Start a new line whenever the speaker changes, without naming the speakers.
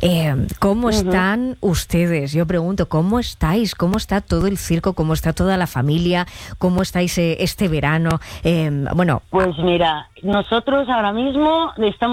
¿Cómo están ustedes? Yo pregunto, ¿cómo estáis? ¿Cómo está todo el circo? ¿Cómo está toda la familia? ¿Cómo estáis este verano?
Pues mira, nosotros ahora mismo estamos